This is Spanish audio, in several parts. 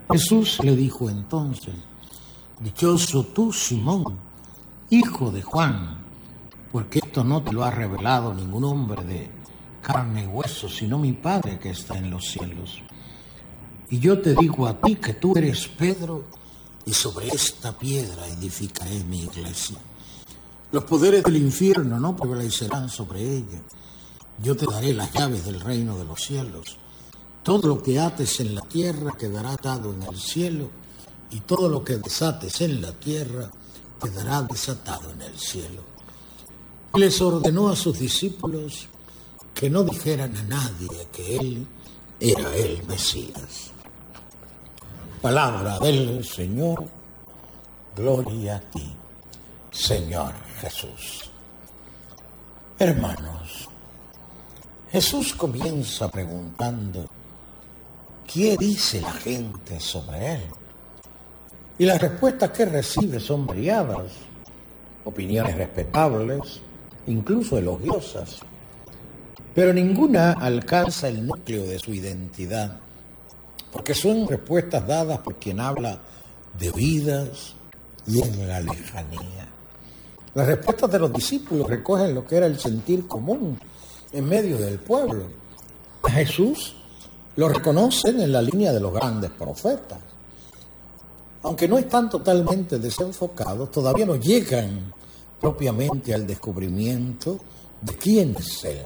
Jesús le dijo entonces: dichoso tú, Simón, hijo de Juan, porque esto no te lo ha revelado ningún hombre de carne y hueso, sino mi Padre que está en los cielos. Y yo te digo a ti que tú eres Pedro, y sobre esta piedra edificaré mi iglesia. Los poderes del infierno no prevalecerán sobre ella. Yo te daré las llaves del reino de los cielos. Todo lo que ates en la tierra quedará atado en el cielo, y todo lo que desates en la tierra quedará desatado en el cielo. Y les ordenó a sus discípulos que no dijeran a nadie que él era el Mesías. Palabra del Señor. Gloria a ti, Señor Jesús. Hermanos, Jesús comienza preguntando: ¿qué dice la gente sobre él? Y las respuestas que recibe son variadas, opiniones respetables, incluso elogiosas, pero ninguna alcanza el núcleo de su identidad, porque son respuestas dadas por quien habla de oídas y en la lejanía. Las respuestas de los discípulos recogen lo que era el sentir común en medio del pueblo. A Jesús lo reconocen en la línea de los grandes profetas. Aunque no están totalmente desenfocados, todavía no llegan propiamente al descubrimiento de quién es Él.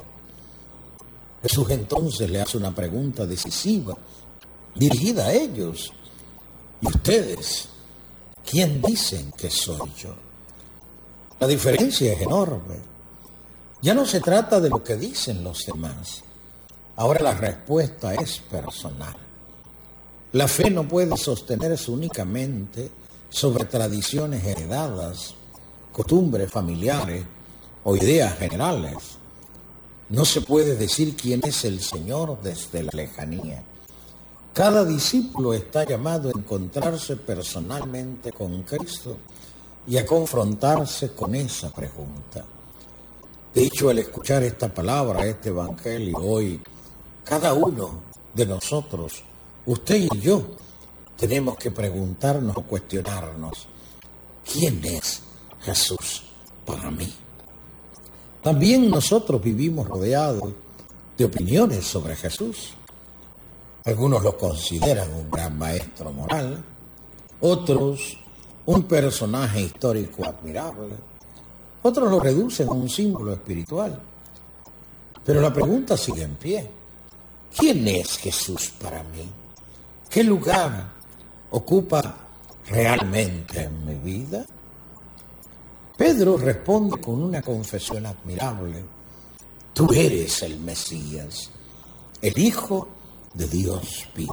Jesús entonces le hace una pregunta decisiva, dirigida a ellos. ¿Y ustedes, quién dicen que soy yo? La diferencia es enorme. Ya no se trata de lo que dicen los demás. Ahora la respuesta es personal. La fe no puede sostenerse únicamente sobre tradiciones heredadas, costumbres familiares o ideas generales. No se puede decir quién es el Señor desde la lejanía. Cada discípulo está llamado a encontrarse personalmente con Cristo y a confrontarse con esa pregunta. De hecho, al escuchar esta palabra, este evangelio hoy, cada uno de nosotros, usted y yo, tenemos que preguntarnos o cuestionarnos: ¿quién es Jesús para mí? También nosotros vivimos rodeados de opiniones sobre Jesús. Algunos lo consideran un gran maestro moral, otros un personaje histórico admirable, otros lo reducen a un símbolo espiritual. Pero la pregunta sigue en pie: ¿quién es Jesús para mí? ¿Qué lugar ocupa realmente en mi vida? Pedro responde con una confesión admirable: tú eres el Mesías, el Hijo de Dios vivo.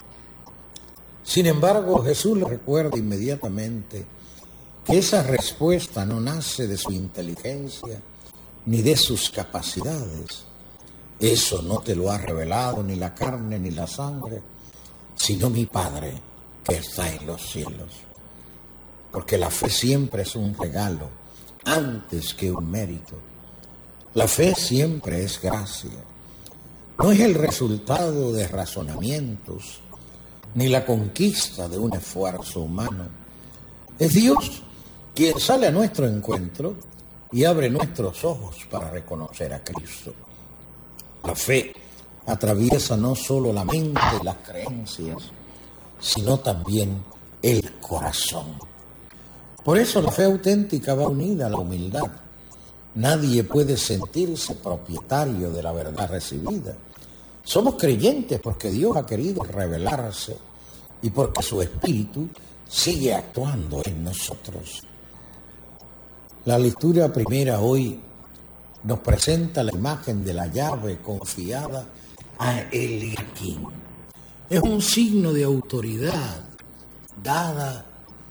Sin embargo, Jesús le recuerda inmediatamente que esa respuesta no nace de su inteligencia ni de sus capacidades. Eso no te lo ha revelado ni la carne ni la sangre, sino mi Padre que está en los cielos. Porque la fe siempre es un regalo antes que un mérito. La fe siempre es gracia. No es el resultado de razonamientos ni la conquista de un esfuerzo humano. Es Dios quien sale a nuestro encuentro y abre nuestros ojos para reconocer a Cristo. La fe atraviesa no solo la mente y las creencias, sino también el corazón. Por eso la fe auténtica va unida a la humildad. Nadie puede sentirse propietario de la verdad recibida. Somos creyentes porque Dios ha querido revelarse y porque su Espíritu sigue actuando en nosotros. La lectura primera hoy nos presenta la imagen de la llave confiada a Eliaquim. Es un signo de autoridad dada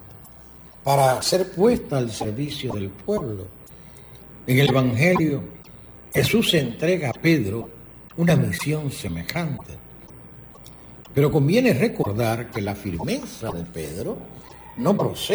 para ser puesta al servicio del pueblo. En el Evangelio, Jesús entrega a Pedro una misión semejante. Pero conviene recordar que la firmeza de Pedro no procede